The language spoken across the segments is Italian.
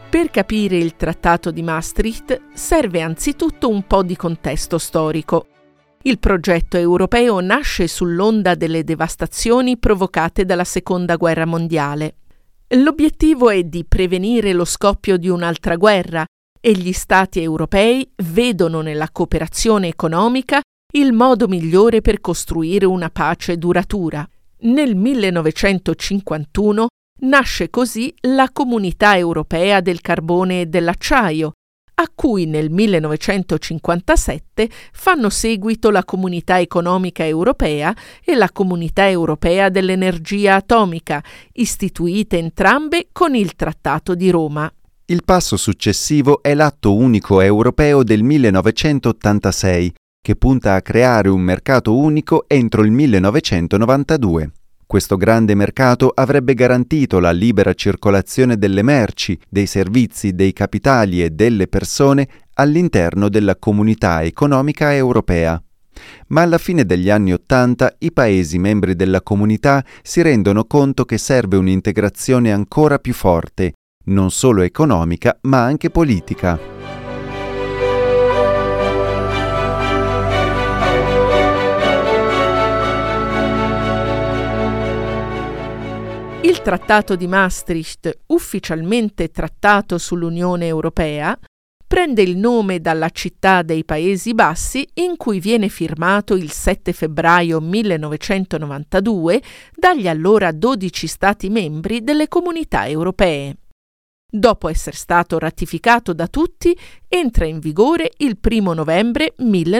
Per capire il Trattato di Maastricht serve anzitutto un po' di contesto storico. Il progetto europeo nasce sull'onda delle devastazioni provocate dalla Seconda Guerra Mondiale. L'obiettivo è di prevenire lo scoppio di un'altra guerra e gli Stati europei vedono nella cooperazione economica il modo migliore per costruire una pace duratura. Nel 1951 nasce così la Comunità Europea del Carbone e dell'Acciaio, a cui nel 1957 fanno seguito la Comunità Economica Europea e la Comunità Europea dell'Energia Atomica, istituite entrambe con il Trattato di Roma. Il passo successivo è l'Atto Unico Europeo del 1986, che punta a creare un mercato unico entro il 1992. Questo grande mercato avrebbe garantito la libera circolazione delle merci, dei servizi, dei capitali e delle persone all'interno della Comunità Economica Europea. Ma alla fine degli anni '80 i Paesi membri della comunità si rendono conto che serve un'integrazione ancora più forte, non solo economica ma anche politica. Il Trattato di Maastricht, ufficialmente trattato sull'Unione Europea, prende il nome dalla città dei Paesi Bassi in cui viene firmato il 7 febbraio 1992 dagli allora 12 Stati membri delle comunità europee. Dopo essere stato ratificato da tutti, entra in vigore il 1 novembre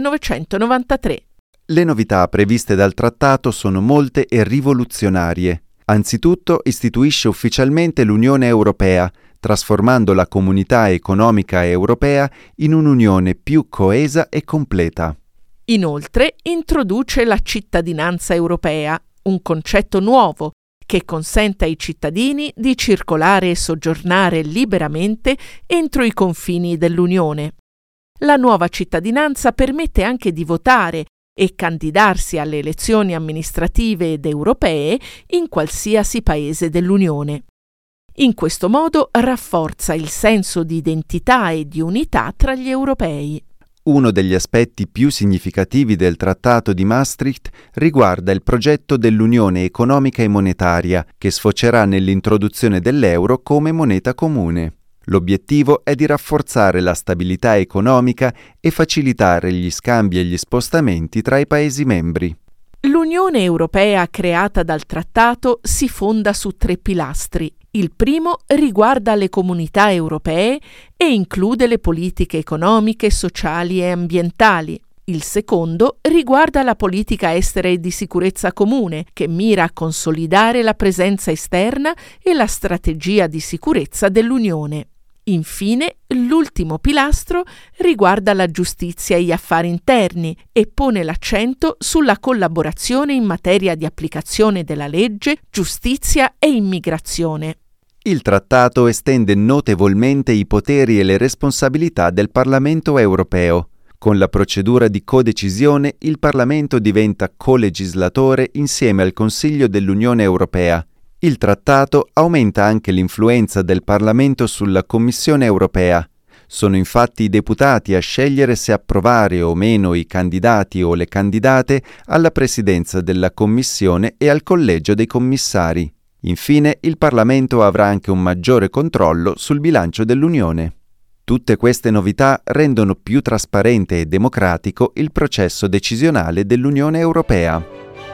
1993. Le novità previste dal trattato sono molte e rivoluzionarie. Anzitutto istituisce ufficialmente l'Unione Europea, trasformando la Comunità Economica Europea in un'unione più coesa e completa. Inoltre introduce la cittadinanza europea, un concetto nuovo che consente ai cittadini di circolare e soggiornare liberamente entro i confini dell'Unione. La nuova cittadinanza permette anche di votare e candidarsi alle elezioni amministrative ed europee in qualsiasi paese dell'Unione. In questo modo rafforza il senso di identità e di unità tra gli europei. Uno degli aspetti più significativi del Trattato di Maastricht riguarda il progetto dell'Unione economica e monetaria, che sfocerà nell'introduzione dell'euro come moneta comune. L'obiettivo è di rafforzare la stabilità economica e facilitare gli scambi e gli spostamenti tra i Paesi membri. L'Unione Europea creata dal trattato si fonda su 3 pilastri. Il primo riguarda le comunità europee e include le politiche economiche, sociali e ambientali. Il secondo riguarda la politica estera e di sicurezza comune, che mira a consolidare la presenza esterna e la strategia di sicurezza dell'Unione. Infine, l'ultimo pilastro riguarda la giustizia e gli affari interni e pone l'accento sulla collaborazione in materia di applicazione della legge, giustizia e immigrazione. Il trattato estende notevolmente i poteri e le responsabilità del Parlamento europeo. Con la procedura di codecisione, il Parlamento diventa colegislatore insieme al Consiglio dell'Unione Europea. Il trattato aumenta anche l'influenza del Parlamento sulla Commissione europea. Sono infatti i deputati a scegliere se approvare o meno i candidati o le candidate alla presidenza della Commissione e al collegio dei commissari. Infine, il Parlamento avrà anche un maggiore controllo sul bilancio dell'Unione. Tutte queste novità rendono più trasparente e democratico il processo decisionale dell'Unione Europea.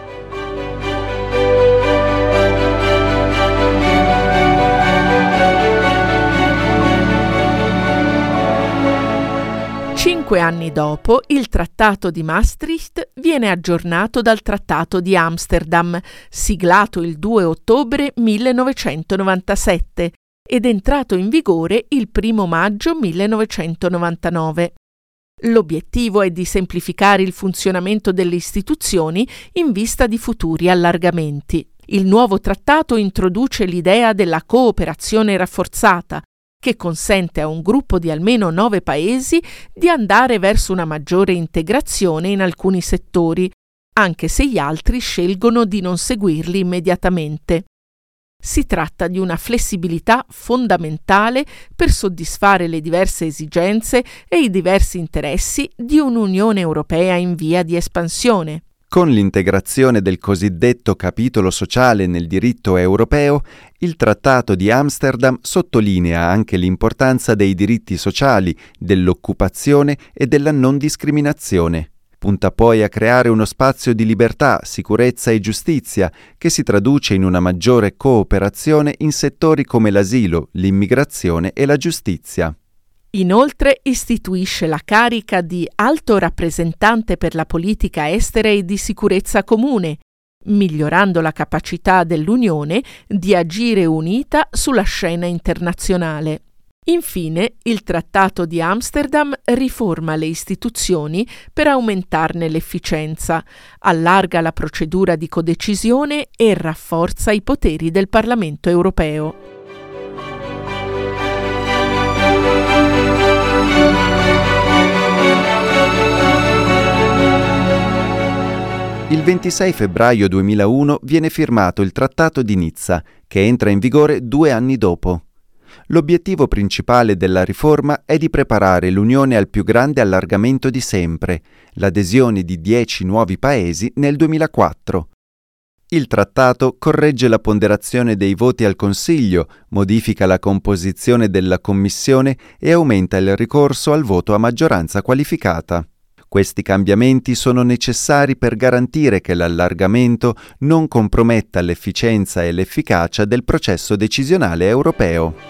Cinque anni dopo, il Trattato di Maastricht viene aggiornato dal Trattato di Amsterdam, siglato il 2 ottobre 1997 ed entrato in vigore il 1 maggio 1999. L'obiettivo è di semplificare il funzionamento delle istituzioni in vista di futuri allargamenti. Il nuovo trattato introduce l'idea della cooperazione rafforzata, che consente a un gruppo di almeno 9 paesi di andare verso una maggiore integrazione in alcuni settori, anche se gli altri scelgono di non seguirli immediatamente. Si tratta di una flessibilità fondamentale per soddisfare le diverse esigenze e i diversi interessi di un'Unione Europea in via di espansione. Con l'integrazione del cosiddetto capitolo sociale nel diritto europeo, il Trattato di Amsterdam sottolinea anche l'importanza dei diritti sociali, dell'occupazione e della non discriminazione. Punta poi a creare uno spazio di libertà, sicurezza e giustizia che si traduce in una maggiore cooperazione in settori come l'asilo, l'immigrazione e la giustizia. Inoltre istituisce la carica di Alto rappresentante per la politica estera e di sicurezza comune, migliorando la capacità dell'Unione di agire unita sulla scena internazionale. Infine, il Trattato di Amsterdam riforma le istituzioni per aumentarne l'efficienza, allarga la procedura di codecisione e rafforza i poteri del Parlamento europeo. Il 26 febbraio 2001 viene firmato il Trattato di Nizza, che entra in vigore 2 anni dopo. L'obiettivo principale della riforma è di preparare l'Unione al più grande allargamento di sempre, l'adesione di 10 nuovi paesi nel 2004. Il trattato corregge la ponderazione dei voti al Consiglio, modifica la composizione della Commissione e aumenta il ricorso al voto a maggioranza qualificata. Questi cambiamenti sono necessari per garantire che l'allargamento non comprometta l'efficienza e l'efficacia del processo decisionale europeo.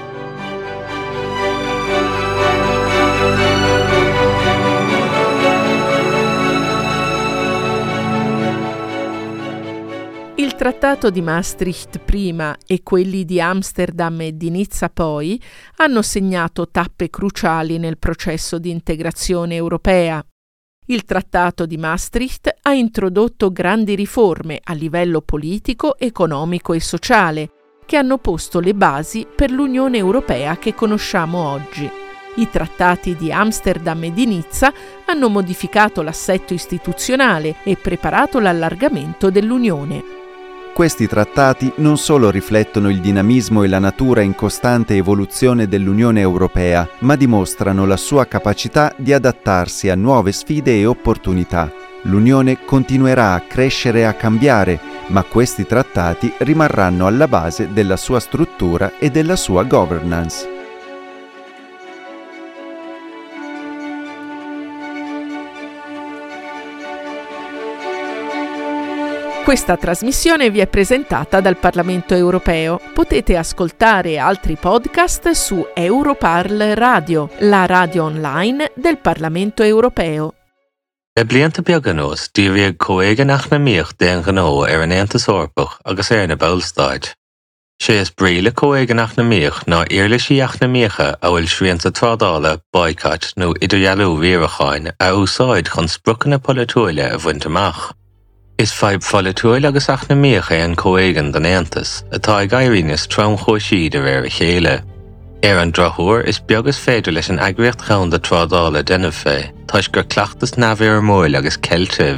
Il Trattato di Maastricht prima e quelli di Amsterdam e di Nizza poi hanno segnato tappe cruciali nel processo di integrazione europea. Il Trattato di Maastricht ha introdotto grandi riforme a livello politico, economico e sociale, che hanno posto le basi per l'Unione Europea che conosciamo oggi. I trattati di Amsterdam e di Nizza hanno modificato l'assetto istituzionale e preparato l'allargamento dell'Unione. Questi trattati non solo riflettono il dinamismo e la natura in costante evoluzione dell'Unione Europea, ma dimostrano la sua capacità di adattarsi a nuove sfide e opportunità. L'Unione continuerà a crescere e a cambiare, ma questi trattati rimarranno alla base della sua struttura e della sua governance. Questa trasmissione vi è presentata dal Parlamento europeo. Potete ascoltare altri podcast su Europarl Radio, la radio online del Parlamento europeo. Blianta beagganós, díobh cóige nach na míoch den ghnó an Aontas Orpach agus na Ballstaid. Sé is bríle cóige nach na míoch ná iarla síach na míocha a bhfuil srianta trádála, boicot nó idirhealú vírechain a úsáid chun sprucan na politúile a bhaint. Is feib folitúil agus ach na míocha an cóigean den Aontas, atá gairínas trom chóisiad a chéile. An drothúir is beagas féidir leis an agriocht chun de trádála denmh fé, táis gur cleachtas nabhéar móil agus ceilte